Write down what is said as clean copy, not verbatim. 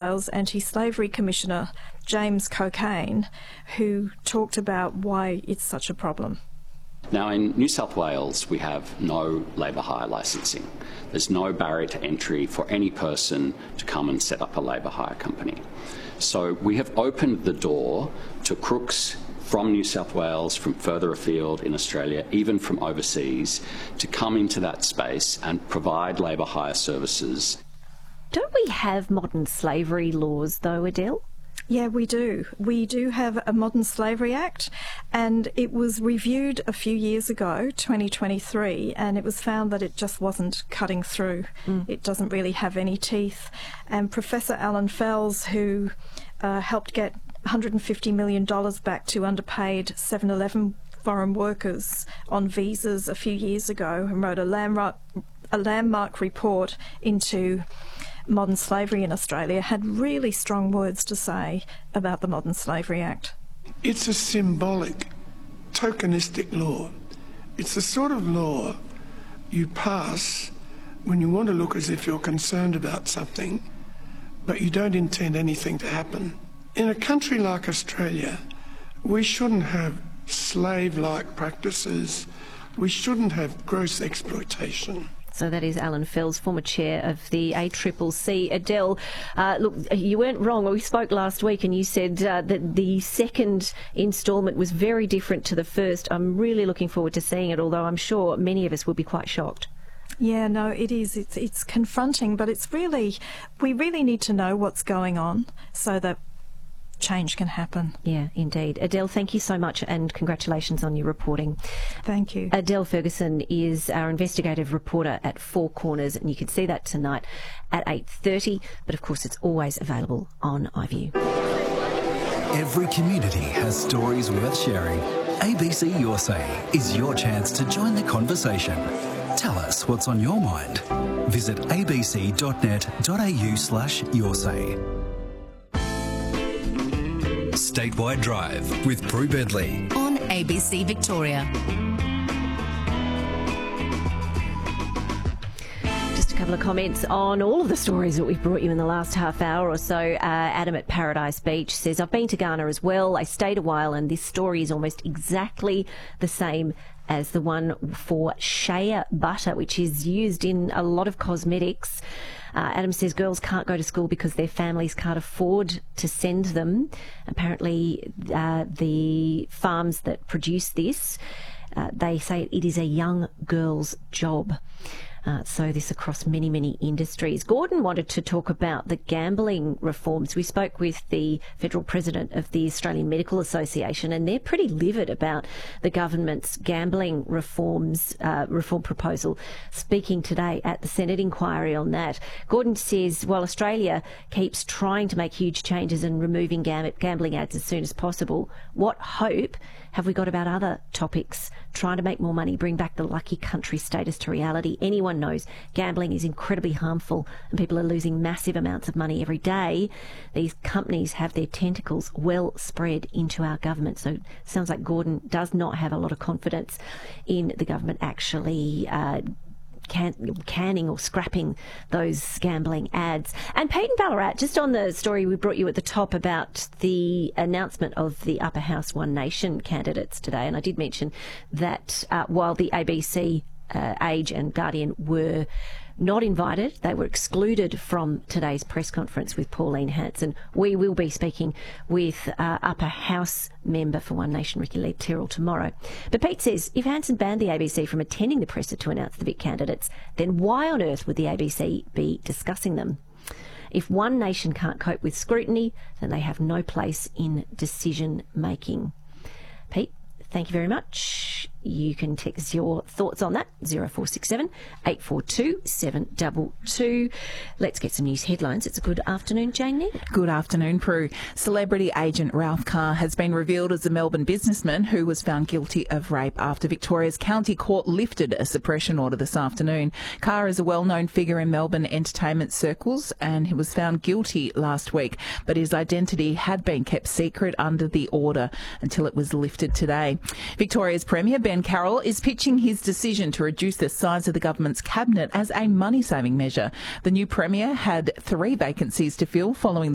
Wales Anti-Slavery Commissioner James Cockayne, who talked about why it's such a problem. Now, in New South Wales, we have no labour hire licensing. There's no barrier to entry for any person to come and set up a labour hire company. So we have opened the door to crooks from New South Wales, from further afield in Australia, even from overseas, to come into that space and provide labour hire services. Don't we have modern slavery laws, though, Adele? Yeah, we do. We do have a Modern Slavery Act, and it was reviewed a few years ago, 2023, and it was found that it just wasn't cutting through. It doesn't really have any teeth. And Professor Alan Fels, who helped get $150 million back to underpaid 7-Eleven foreign workers on visas a few years ago, and wrote a landmark report into modern slavery in Australia, had really strong words to say about the Modern Slavery Act. It's a symbolic, tokenistic law. It's the sort of law you pass when you want to look as if you're concerned about something, but you don't intend anything to happen. In a country like Australia, we shouldn't have slave-like practices. We shouldn't have gross exploitation. So that is Alan Fels, former chair of the ACCC. Adele, look, you weren't wrong. We spoke last week and you said that the second instalment was very different to the first. I'm really looking forward to seeing it, although I'm sure many of us will be quite shocked. Yeah, no, it is. It's confronting, but we really need to know what's going on so that change can happen. Yeah, indeed. Adele, thank you so much and congratulations on your reporting. Thank you. Adele Ferguson is our investigative reporter at Four Corners, and you can see that tonight at 8:30, but of course it's always available on iView. Every community has stories worth sharing. ABC Your Say is your chance to join the conversation. Tell us what's on your mind. Visit abc.net.au/yoursay. Statewide Drive with Prue Bedley on ABC Victoria. Just a couple of comments on all of the stories that we've brought you in the last half hour or so. Adam at Paradise Beach says, I've been to Ghana as well. I stayed a while and this story is almost exactly the same as the one for shea butter, which is used in a lot of cosmetics. Adam says girls can't go to school because their families can't afford to send them. Apparently, the farms that produce this, they say it is a young girl's job. So this across many, many industries. Gordon wanted to talk about the gambling reforms. We spoke with the federal president of the Australian Medical Association, and they're pretty livid about the government's gambling reform proposal, speaking today at the Senate inquiry on that. Gordon says, while Australia keeps trying to make huge changes and removing gambling ads as soon as possible, what hope have we got about other topics? Trying to make more money, bring back the lucky country status to reality. Anyone knows gambling is incredibly harmful and people are losing massive amounts of money every day. These companies have their tentacles well spread into our government. So it sounds like Gordon does not have a lot of confidence in the government actually canning or scrapping those gambling ads. And Peyton Ballarat, just on the story we brought you at the top about the announcement of the Upper House One Nation candidates today, and I did mention that while the ABC, Age and Guardian were not invited, they were excluded from today's press conference with Pauline Hanson. We will be speaking with Upper House member for One Nation, Ricky Tyrrell, tomorrow. But Pete says if Hanson banned the ABC from attending the presser to announce the Vic candidates, then why on earth would the ABC be discussing them? If One Nation can't cope with scrutiny, then they have no place in decision making. Pete, thank you very much. You can text your thoughts on that, 0467 842 722. Let's get some news headlines. It's a good afternoon, Jane Nick. Good afternoon, Prue. Celebrity agent Ralph Carr has been revealed as a Melbourne businessman who was found guilty of rape after Victoria's County Court lifted a suppression order this afternoon. Carr is a well-known figure in Melbourne entertainment circles and he was found guilty last week, but his identity had been kept secret under the order until it was lifted today. Victoria's Premier Ben Carroll is pitching his decision to reduce the size of the government's cabinet as a money-saving measure. The new Premier had 3 vacancies to fill following